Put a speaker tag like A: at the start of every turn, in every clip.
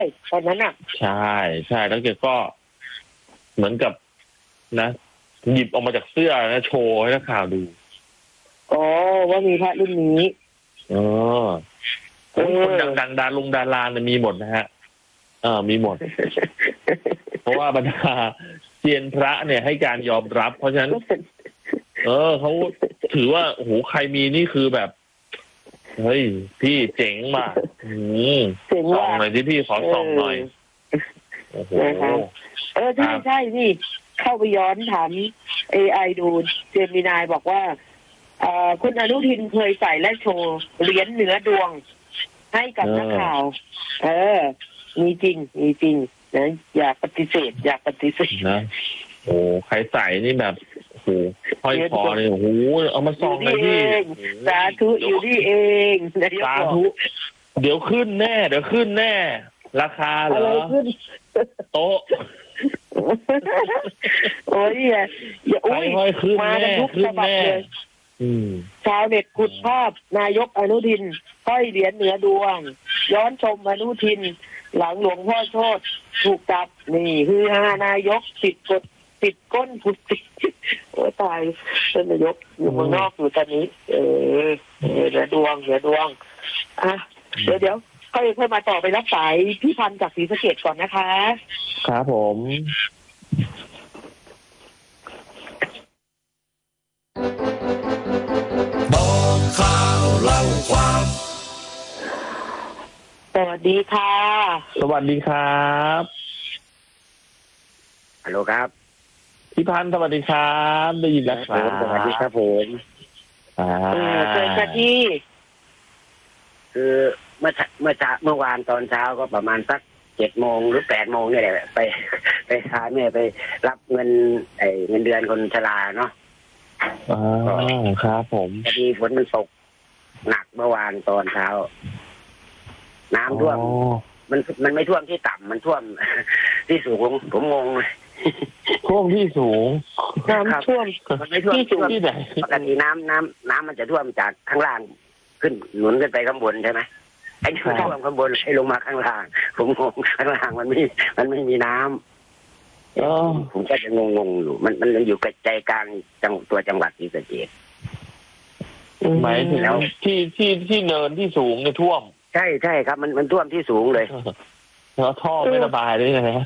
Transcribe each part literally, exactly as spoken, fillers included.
A: ตอนนั้นอ่ะ
B: ใช่ใช่แล้วแกก็เหมือนกับนะหยิบออกมาจากเสื้อนะโชว์ให้นักข่าวดู
A: อ๋อว่ามีพระรุ่นนี้
B: เออคนดังๆดารุงดาราเนี่ยมีหมดนะฮะเออมีหมด เพราะว่าบรรดาเซียนพระเนี่ยให้การยอมรับ เพราะฉะนั้น เออเขาถือว่าโอ้โหใครมีนี่คือแบบเฮ้ยพี่เจ๋งมากส่องหน่อยที่พี่ขอส่องหน่อยโอ้โห
A: เออใช่ใช่พี่เข้าไปย้อนถาม เอ ไอ ดูเจมินายบอกว่าคุณอนุทินเคยใส่และโชว์เหรียญเหนือดวงให้กับนักข่าวเออมีจริงมีจริงนะอย่าปฏิเสธอย่าปฏิเสธ
B: นะโอ้ใครใส่นี่แบบโอ้โหห้อยคอเลยโอ้โหเอามาส่องเลยพี่
A: สาธุอยู่ที่เอง
B: สาธุเดี๋ยวขึ้นแน่เดี๋ยวขึ้นแน่ราคาเหรอโต๊ะ
A: โอ้ยอย่าอุ้ยมากันทุกฉบับเลยชาวเน็ตขุดภาพนายกอนุทินห้อยเหรียญเหนือดวงย้อนชมอนุทินหลังหลวงพ่อโชติถูกจับนี่คือฮานายกติดกดติดก้นผุดติดโอ้ตายเป็นนายกอยู่เมืองนอกอยู่ตอนนี้เออเหนือดวงเหนือดวงอ่ะเดี๋ยวเดี๋ยวค่อยค่อยมาต่อไปรับสายพี่พันธ์จากศรีสะเกษก่อนนะคะ
B: ครับผม
C: บอกข่าวเล่าความ
A: สวัสดีค่ะ
B: สวัสดีครับ
D: ฮัลโหลครับ
B: พี่พันธ์สวัสดีครับได้ยินแล้วครับ
D: สวัสดีครับผม
A: อ่าเจอกันที่
D: คือเมื่อเมื่อเช้าเมื่อวานตอนเช้าก็ประมาณสักเจ็ดโมงหรือแปดโมงนี่แหละไปไปพาแม่ไปรับเงินไอ้เงินเดือนคนชราเนาะ
B: อ๋อครับผม
D: พอดีฝนมันตกหนักเมื่อวานตอนเช้าน้ำท่วมมันมันไม่ท่วมที่ต่ำมันท่วมที่สูงผมงงเลย
B: ท่วมที่สูง
A: น้ำท่วม
D: มันไม่ท่วม
B: ที่สูงที่ไหน
D: ปกติน้ำน้ำน้ำมันจะท่วมจากข้างล่างขึ้นหนุนขึ้นไปข้างบนใช่ไหมไอ้ที่ท่วมข้างบนให้ลงมาข้างล่างผมงงข้างล่างมันไม่มันไม่มีน้ำผมก็จะงงๆอยู่มันมันอยู่ใจกลางจังตัวจังหวัดศรีสะเกษ
B: หมายถึงแล้วที่ที่ที่เนินที่สูงเนี่ยท่วม
D: ใช่ใช่ครับมันมันท่วมที่สูงเลย
B: แล้วท่อไม่ระบายเลยนะ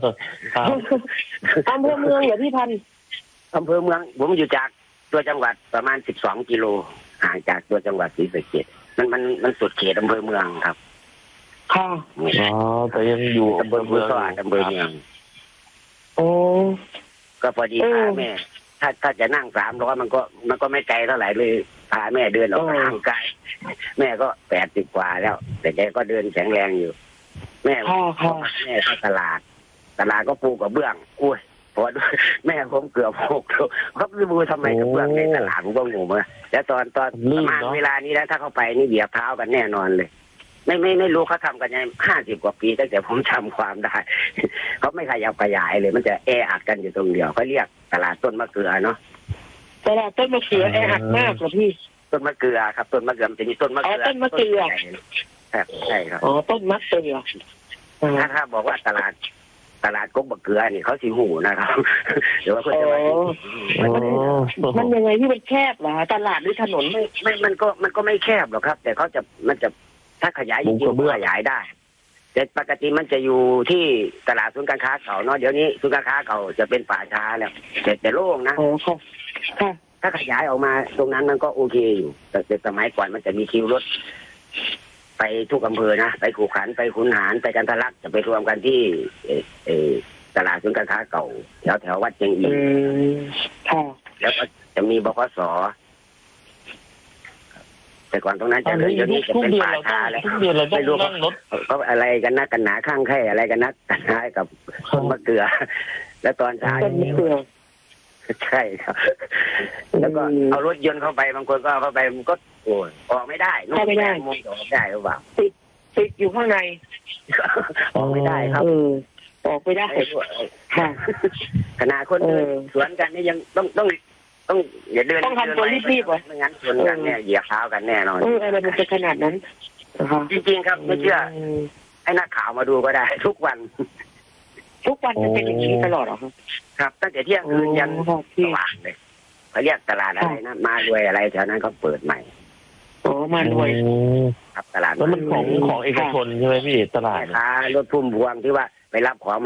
A: อำเภอเมืองเหรอพี่พันธ์
D: อำเภอเมืองผมอยู่จากตัวจังหวัดประมาณสิบสองกิโลห่างจากตัวจังหวัดศรีสะเกษมันมันมันสุดเขตอำเภอเมืองครับ
A: ค่ะ
B: อ๋อแต่ยังอยู่
D: อำเภอเมืองอำเภอเมือง
A: โอ้
D: ก็พอดีพาแม่ถ้าถ้าจะนั่งสามร้อยมันก็มันก็ไม่ไกลเท่าไหร่เลยพาแม่เดินออกทางไกลแม่ก็แปดสิบกว่าแล้วแต่แกก็เดินแข็งแรงอยู่แม่พ่อแม่ที่ตลาดตลาดก็ปูกระเบื้องอุ้ยพอแม่ผมเกือบหกเขาไม่รู้ทำไมกระเบื้องในตลาดผมก็งงเลยแล้วตอนตอนประมาณเวลานี้แล้วถ้าเข้าไปนี่เหยียบเท้ากันแน่นอนเลยไม่ไม่ไม่รู้เขาทำกันยังห้าสิบกว่าปีตั้งแต่ผมจำความได้เขาไม่ขยับขยายเลยมันจะแออัดกันอยู่ตรงเดียวเขาเรียกตลาดต้นมะเขือเนาะ
A: ตลาดต้นมะเขือแออัดมากกว่าพี่
D: ต้นมะเขือครับต้นมะเขือมันจะมีต้นมะเขือ
A: ต้นมะเขือ
D: ครับใช่ครับ
A: อ๋อต้นมะเขือ
D: ถ้าถ้าบอกว่าตลาดตลาดก๊กมะเขือนี่เขาสีหูนะครับเดี๋ยวว่าเขาจะมา
A: มันยังไงที่มันแคบเหรอตลาดหรือถนนไม่
D: ไม่มันก็มันก็ไม่แคบหรอกครับแต่เขาจะมันจะถ้าขยายจริงๆเมื่อขยายได้แต่ปกติมันจะอยู่ที่ตลาดศูนย์การค้าเก่าเนาะเดี๋ยวนี้ศูนย์การค้าเก่าจะเป็นป่าช้าแล้วแต่แต่โล่งนะถ้าขยายออกมาตรงนั้นมันก็โอเคอยู่แต่สมัยก่อนมันจะมีคิวรถไปทุกอำเภอนะไปขู่ขันไปขุนหารไปกันทะลักจะไปรวมกันที่เออตลาดศูนย์การค้าเก่าแถวแถววัดเชียงอีแล้วก็จะมีบขส.แต่ก่อนตรงนั้นจะเลยเดี๋ยวนี้จะเป็นป่าช้าแล้วไม่รู้เขาอะไรกันนักกันหนาข้างแค่อะไรกันนักกันหนากับคนมะเขือแล้วตอนเช้าใช่ครับแล้วก็เอารถยนต์เข้าไปบางคนก็เข้าไปมันก็โอ้ยออกไม่ได้
A: ออกไม่ได้
D: มุงออกได้หรือเปล่า
A: ติดติดอยู่ข้างใน
D: ออกไม่ได้ครับ
A: ออกไม่ได้ค่ะ
D: ขณะคนเดินสวนกันนี่ยังต้องต้องต้องอย่าเดิน
A: ต้องทำตัวรีบๆ
D: ไว้ไม่งั้นชนกันเนี่ยเหยียบเท้ากันแน่นอน
A: เอออะไรมันจะขนาดนั้น
D: จริงๆครับไม่เชื่อให้นักข่าวมาดูก็ได้ทุกวัน
A: ทุกวันจะเป็นอย่างนี้ตลอดเหรอครับ
D: ครับตั้งแต่เที่ยงคืนยันสว่างเลยเขาเรียกตลาดอะไรนะมาด้วยอะไรแถวนั้นเขาเปิดใหม่
A: โอ้มาด้วย
D: ครับตลาด
B: แล้วมันของของเอกชนใช่ไหมพี่ตลาด
D: ค้ารถพุ่มพวงที่ว่าไปรับของ